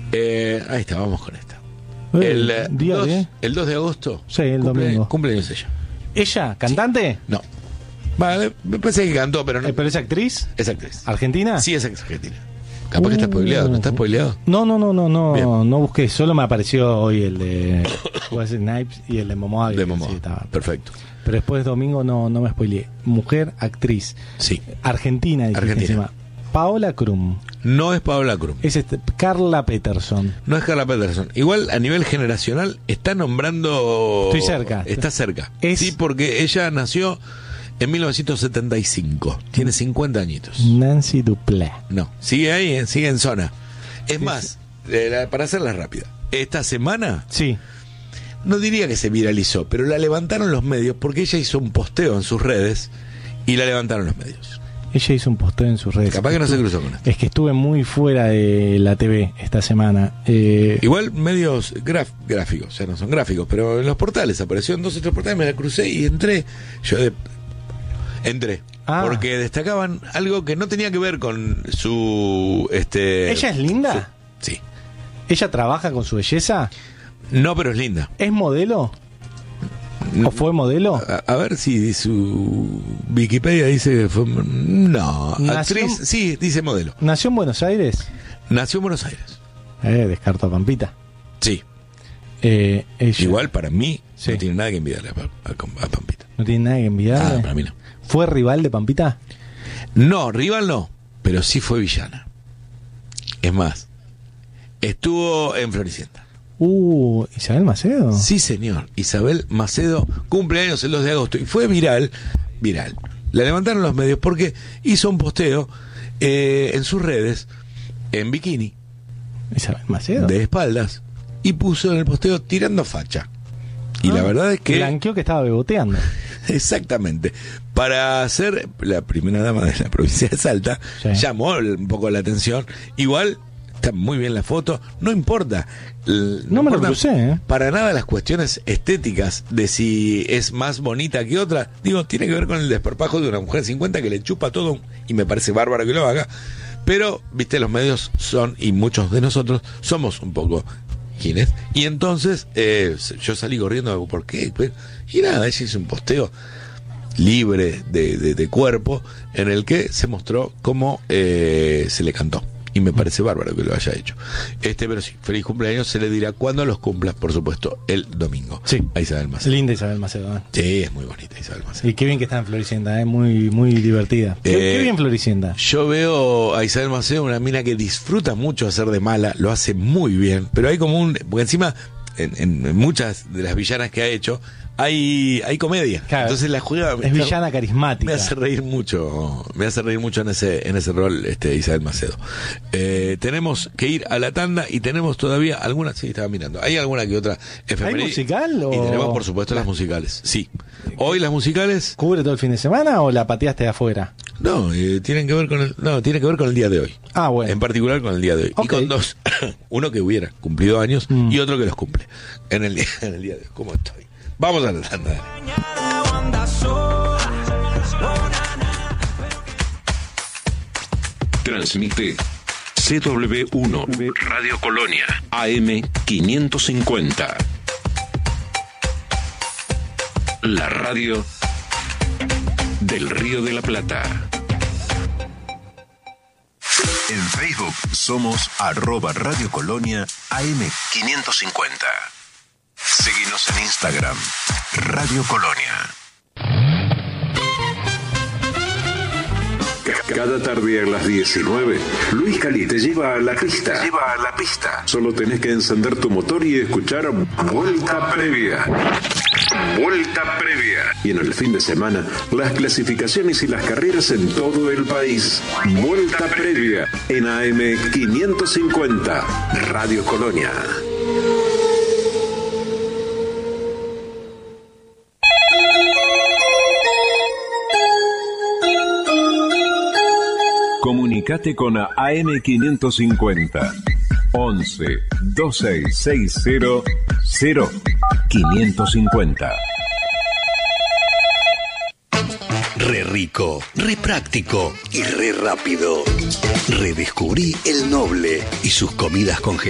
Ahí está, vamos con esta. El 2 de agosto. Sí, el domingo. Cumpleaños ella. ¿Ella? ¿Cantante? No. Vale, me parece que cantó, pero no. ¿Pero es actriz? Es actriz. ¿Argentina? Sí, es argentina. Capaz que está spoileado, ¿no está spoileado? No busqué, solo me apareció hoy el de Wesley Snipes y el de Momoa. De Momoa, sí, estaba. perfecto. Pero después domingo no me spoileé. Mujer, actriz. Sí. Argentina, dijiste encima. Paola Krum. No es Paola Krum. Es Carla Peterson. No es Carla Peterson. Igual a nivel generacional está nombrando... Estoy cerca. Está cerca. Es... Sí, porque ella nació en 1975. Tiene 50 añitos. Nancy Duplé. No, sigue ahí, sigue en zona. Es más, para hacerla rápida, esta semana... Sí. No diría que se viralizó, pero la levantaron los medios porque ella hizo un posteo en sus redes y la levantaron los medios. Ella hizo un posteo en sus redes. Capaz que no se cruzó con esto. Es que estuve muy fuera de la TV esta semana. Igual medios gráficos, o sea, no son gráficos, pero en los portales apareció en 2 o 3 portales, me la crucé y entré. Entré. Porque destacaban algo que no tenía que ver con su... ¿Ella es linda? Sí. ¿Ella trabaja con su belleza? No, pero es linda. ¿Es modelo? ¿O fue modelo? A ver si su Wikipedia dice que fue... No, actriz, sí, dice modelo. ¿Nació en Buenos Aires? Nació en Buenos Aires. Descarto a Pampita. Sí. Ella... Igual para mí no tiene nada que envidiarle a Pampita. ¿No tiene nada que envidiarle? Ah, para mí no. ¿Fue rival de Pampita? No, rival no, pero sí fue villana. Es más, estuvo en Floricienta. ¿Isabel Macedo? Sí, señor. Isabel Macedo, cumpleaños el 2 de agosto. Y fue viral. La levantaron los medios porque hizo un posteo en sus redes, en bikini. Isabel Macedo. De espaldas. Y puso en el posteo tirando facha. Y la verdad es que... Blanqueó que estaba beboteando. Exactamente. Para ser la primera dama de la provincia de Salta, llamó un poco la atención. Igual... Está muy bien la foto, no importa. No me lo crucé, para nada las cuestiones estéticas de si es más bonita que otra. Digo, tiene que ver con el desparpajo de una mujer de 50 que le chupa todo y me parece bárbaro que lo haga. Pero, viste, los medios son, y muchos de nosotros somos un poco quienes. Y entonces yo salí corriendo, ¿por qué? Y nada, ella hizo un posteo libre de cuerpo en el que se mostró cómo se le cantó. Y me parece bárbaro que lo haya hecho. Pero sí, feliz cumpleaños. Se le dirá cuando los cumplas, por supuesto, el domingo. Sí. A Isabel Macedo. Linda Isabel Macedo. Sí, es muy bonita Isabel Macedo. Y qué bien que está en Floricienta, muy, muy divertida. Qué bien Floricienta. Yo veo a Isabel Macedo una mina que disfruta mucho hacer de mala, lo hace muy bien, pero hay como porque encima, en muchas de las villanas que ha hecho, hay comedia. Claro, entonces la juega. Es villana carismática. Me hace reír mucho en ese rol Isabel Macedo. Tenemos que ir a la tanda y tenemos todavía algunas. Sí, estaba mirando. Hay alguna que otra efeméride. ¿Hay musical? Y tenemos, por supuesto, las musicales. Sí. Hoy las musicales. ¿Cubre todo el fin de semana o la pateaste de afuera? No, tiene que ver con el día de hoy. Ah, bueno. En particular con el día de hoy. Okay. Y con dos. Uno que hubiera cumplido años y otro que los cumple en el día de hoy. ¿Cómo estoy? Vamos a la tanda. Transmite CW1 Radio Colonia AM 550. La radio del Río de la Plata. En Facebook somos @Radio Colonia AM 550. Síguenos en Instagram, Radio Colonia. Cada tarde a las 19, Luis Cali te lleva a la pista. Solo tenés que encender tu motor y escuchar Vuelta Previa. Y en el fin de semana, las clasificaciones y las carreras en todo el país. Vuelta Previa en AM 550, Radio Colonia. Comunicate con AM 550 11 2660 0550. Re rico, re práctico y re rápido. Redescubrí el Noble y sus comidas congeladas.